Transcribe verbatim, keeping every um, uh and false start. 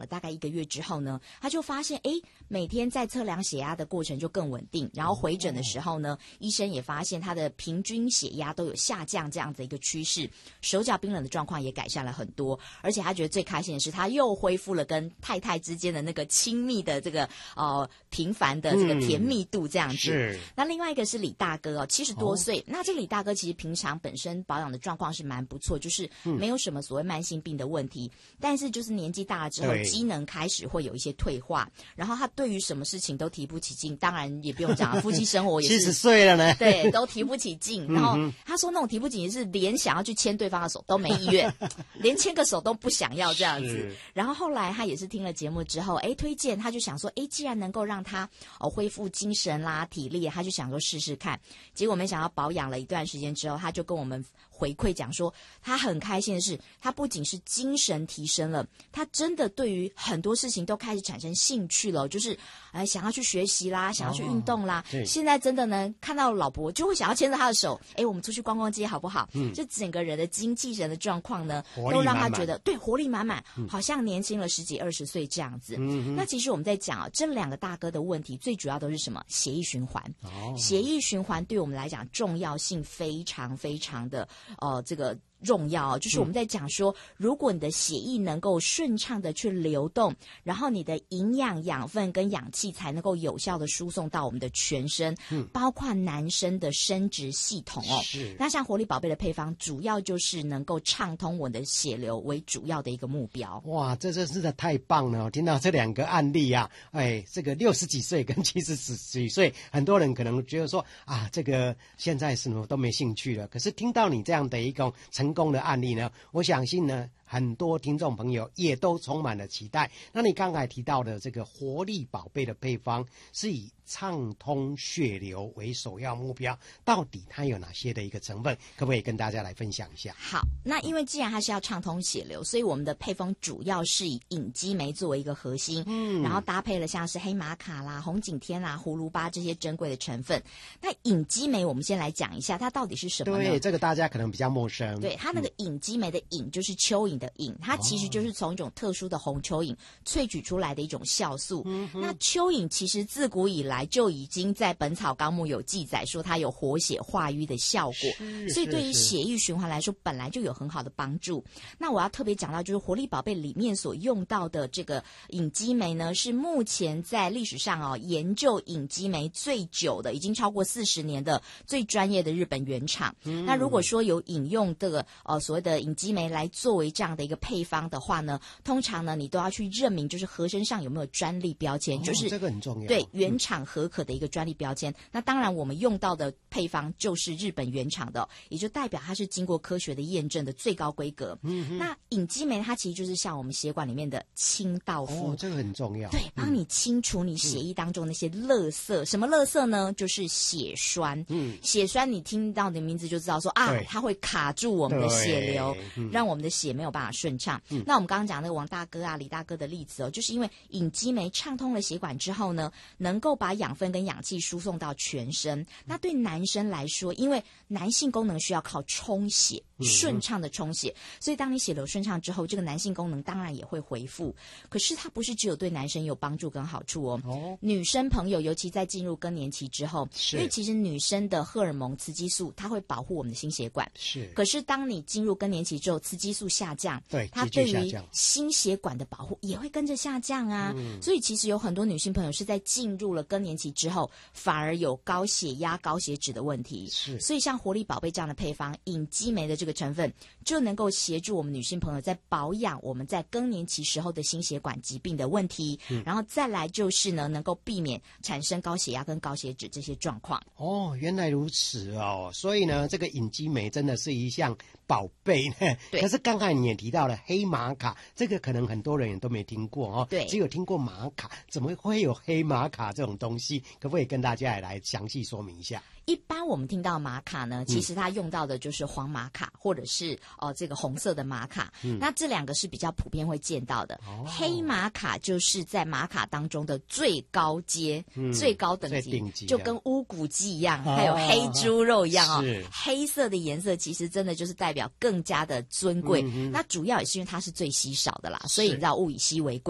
了大概一个月之后呢，他就发现诶每天在测量血压的过程就更稳定，然后回诊的时候呢，医生也发现他的平均血压都有下降这样子一个趋势，手脚冰冷的状况也改善了很多，而且他觉得最开心的是他又恢复了跟太太之间的那个亲密的这个呃频繁的这个甜蜜度这样子。嗯、是。那另外一个是李大哥哦，七十多岁、哦，那这个李大哥其实平常本身保养的状况是蛮不错，就是没有什么所谓慢性病的问题，嗯、但是就是年纪大了之后，机能开始会有一些退化，然后他对于什么事情都提不起劲，当然也不用讲，夫妻生活也是七十岁了呢， 对，都提不起劲。然后他说那种提不起劲是连想要去牵对方的手都没意愿，连牵个手都不想要这样子。然后后来他也是听了节目之后，哎，推荐他就想说，哎，既然能够让他哦恢复精神啦、体力，他就想说试试看。结果没想到保养了一段时间之后，他就跟我们回馈讲说，他很开心的是，他不仅是精神提升了，他真的对于很多事情都开始产生兴趣了，就是哎想要去学习啦，想要去运动啦。哦、现在真的呢，看到老婆就会想要牵着他的手，哎，我们出去逛逛街好不好？嗯，就整个人的精气神的状况呢，都让他觉得对活力满满，好像年轻了十几二十岁这样子。嗯，那其实我们在讲啊，这两个大哥的问题，最主要都是什么？血液循环。哦，血液循环对我们来讲重要性非常非常的呃这个。重要就是我们在讲说、嗯、如果你的血液能够顺畅的去流动，然后你的营养养分跟氧气才能够有效的输送到我们的全身、嗯、包括男生的生殖系统哦。是。那像活力宝贝的配方主要就是能够畅通我们的血流为主要的一个目标。 哇，这真是的太棒了，听到这两个案例啊，哎，这个六十几岁跟七十几岁，很多人可能觉得说啊，这个现在什么都没兴趣了，可是听到你这样的一个成功的案例呢，我相信呢很多听众朋友也都充满了期待。那你刚才提到的这个活力宝贝的配方是以畅通血流为首要目标，到底它有哪些的一个成分，可不可以跟大家来分享一下？ 好，那因为既然它是要畅通血流，所以我们的配方主要是以隐肌酶作为一个核心，嗯，然后搭配了像是黑玛卡啦、红景天啦、葫芦巴这些珍贵的成分。那隐肌酶我们先来讲一下它到底是什么呢？ 对，这个大家可能比较陌生。 对，它那个隐肌酶的隐就是蚯蚓的隐，它其实就是从一种特殊的红蚯蚓萃取出来的一种酵素。嗯、那蚯蚓其实自古以来就已经在《本草纲目》有记载说它有活血化瘀的效果，所以对于血液循环来说本来就有很好的帮助。那我要特别讲到就是活力宝贝里面所用到的这个隐肌酶呢，是目前在历史上哦研究隐肌酶最久的，已经超过四十年的最专业的日本原厂。嗯、那如果说有引用这个呃所谓的隐肌酶来作为这样的一个配方的话呢，通常呢你都要去认明就是盒身上有没有专利标签，哦、就是这个很重要， 对原厂合可的一个专利标签。嗯、那当然我们用到的配方就是日本原厂的，也就代表它是经过科学的验证的最高规格。嗯、那隐肌酶它其实就是像我们血管里面的清道夫， 哦，这个很重要， 对，帮你清除你血液当中那些垃圾。嗯、什么垃圾呢？就是血栓。嗯，血栓你听到你的名字就知道说啊，它会卡住我们的血流，嗯、让我们的血没有办法顺畅。嗯、那我们刚刚讲那个王大哥啊、李大哥的例子哦，就是因为隐肌酶畅通了血管之后呢，能够把养分跟氧气输送到全身。那对男生来说，因为男性功能需要靠充血，顺畅的充血，所以当你血流顺畅之后，这个男性功能当然也会恢复。可是它不是只有对男生有帮助跟好处哦，哦女生朋友尤其在进入更年期之后，因为其实女生的荷尔蒙雌激素它会保护我们的心血管，是。可是当你进入更年期之后，雌激素下降，对，它对于心血管的保护也会跟着下降啊。嗯、所以其实有很多女性朋友是在进入了更年期之后，反而有高血压、高血脂的问题。是。所以像活力宝贝这样的配方，隐肌酶的这个成分就能够协助我们女性朋友在保养我们在更年期时候的心血管疾病的问题。嗯、然后再来就是呢，能够避免产生高血压跟高血脂这些状况。 哦，原来如此哦。所以呢，这个隐肌酶真的是一项宝贝呢。可是刚才你也提到了黑玛卡，这个可能很多人也都没听过哦。对，只有听过玛卡，怎么会有黑玛卡这种东西？可不可以跟大家也来详细说明一下？ 一般我们听到玛卡呢，其实它用到的就是黄玛卡或者是呃这个红色的玛卡。嗯、那这两个是比较普遍会见到的。哦、黑玛卡就是在玛卡当中的最高阶、嗯、最高等级，就跟乌骨鸡一样，哦、还有黑猪肉一样哦。黑色的颜色其实真的就是代表更加的尊贵。嗯、那主要也是因为它是最稀少的啦，所以你知道物以稀为贵。